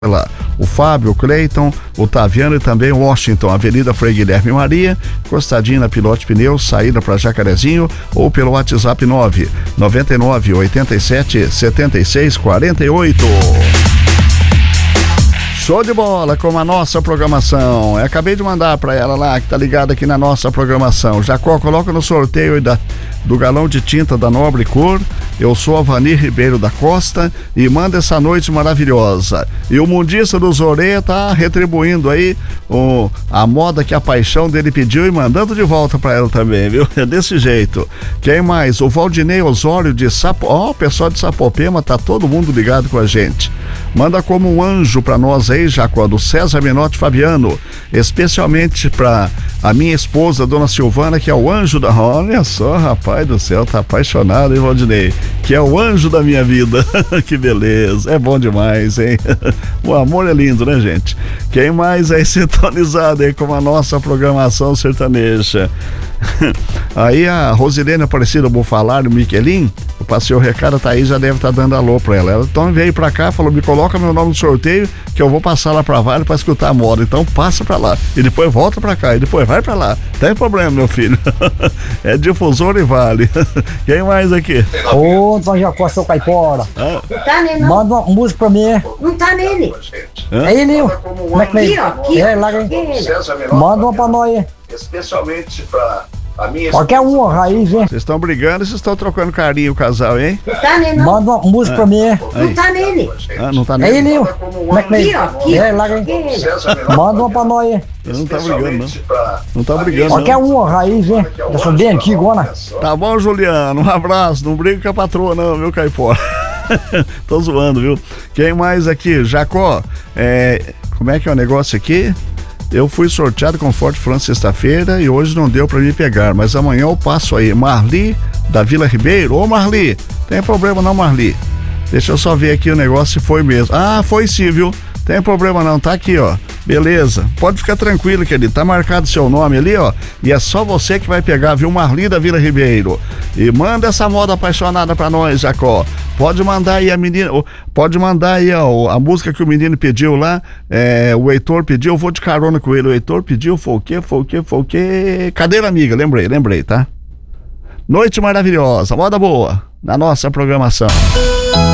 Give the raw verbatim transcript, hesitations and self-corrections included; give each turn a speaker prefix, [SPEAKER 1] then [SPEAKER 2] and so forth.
[SPEAKER 1] lá. O Fábio, o Cleiton, o Taviano e também o Washington, Avenida Frei Guilherme Maria, encostadinho na Pilote Pneus, saída para Jacarezinho, ou pelo WhatsApp nove nove nove oito sete sete seis quatro oito. Show de bola com a nossa programação. Eu acabei de mandar para ela lá, que tá ligada aqui na nossa programação. Jacó, coloca no sorteio aí da, do galão de tinta da Nobre Cor. Eu sou a Vanir Ribeiro da Costa e manda essa noite maravilhosa. E o Mundista do Zorê tá retribuindo aí o, a moda que a paixão dele pediu e mandando de volta para ela também, viu? É desse jeito. Quem mais? O Valdinei Osório de Sapo... Ó, oh, o pessoal de Sapopema, tá todo mundo ligado com a gente. Manda como um anjo para nós aí, Jacó, do César Menotti Fabiano, especialmente para a minha esposa, Dona Silvana, que é o anjo da... Olha só, rapaz do céu, tá apaixonado, hein, Valdinei? Que é o anjo da minha vida. Que beleza, é bom demais, hein? O amor é lindo, né, gente? Quem mais aí sintonizado aí com a nossa programação sertaneja? Aí a Rosilene Aparecida Bufalar, o Miquelin, eu passei o recado, a Thaís já deve estar tá dando alô pra ela. Ela então veio pra cá, falou, me coloca meu nome no sorteio, que eu vou passar lá pra Vale pra escutar a moda. Então passa pra lá, e depois volta pra cá, e depois vai pra lá. Tem problema, meu filho. É difusor e Vale. Quem mais aqui?
[SPEAKER 2] Ô, Dona Jacó, seu caipora.
[SPEAKER 3] Ah. Não tá nele, não.
[SPEAKER 2] Manda uma música pra mim.
[SPEAKER 3] Não tá nele.
[SPEAKER 2] Hã? É ele, ó. Como é que é?
[SPEAKER 3] Aqui, ó.
[SPEAKER 2] É, lá, aí. Manda uma pra nós aí.
[SPEAKER 1] Especialmente pra a minha...
[SPEAKER 2] Qualquer uma, raiz, hein?
[SPEAKER 1] Vocês estão brigando e vocês estão trocando carinho, o casal, hein?
[SPEAKER 3] Não tá nele, não.
[SPEAKER 2] Manda uma música ah. pra mim.
[SPEAKER 3] Não tá nele.
[SPEAKER 1] Ah, não tá
[SPEAKER 2] É
[SPEAKER 1] nele?
[SPEAKER 2] ele, ó. Como é que é?
[SPEAKER 3] Aqui,
[SPEAKER 2] É, lá, aí. Manda uma pra nós aí.
[SPEAKER 1] Eu não tá brigando, não. Não tá brigando,
[SPEAKER 2] Qualquer
[SPEAKER 1] não.
[SPEAKER 2] uma, raiz, hein? Eu sou bem antigona.
[SPEAKER 1] Tá bom, Juliano, um abraço. Não briga com a patroa, não, viu, Caipora? Tô zoando, viu? Quem mais aqui? Jacó, é... como é que é o negócio aqui? Eu fui sorteado com Forte França sexta-feira e hoje não deu pra me pegar, mas amanhã eu passo aí. Marli, da Vila Ribeiro. Ô, Marli, tem problema não, Marli? Deixa eu só ver aqui o negócio se foi mesmo. Ah, foi sim, viu? Tem problema não, tá aqui, ó. Beleza, pode ficar tranquilo, querido. Tá marcado seu nome ali, ó. E é só você que vai pegar, viu? Marli da Vila Ribeiro. E manda essa moda apaixonada pra nós, Jacó. Pode mandar aí a menina, pode mandar aí ó, a música que o menino pediu lá, é, o Heitor pediu, eu vou de carona com ele. O Heitor pediu, foi o quê, foi o quê, foi o quê? Cadeira amiga, lembrei, lembrei, tá? Noite maravilhosa, moda boa, na nossa programação.